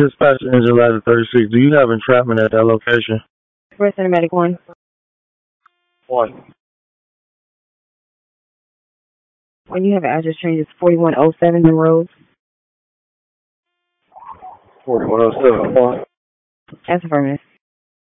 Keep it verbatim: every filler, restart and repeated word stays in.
Dispatch engine ladder thirty-six. Do you have entrapment at that location? First Cinematic one. One. When you have an address change, it's forty-one oh seven Monroe. forty-one oh seven. One. That's affirmative.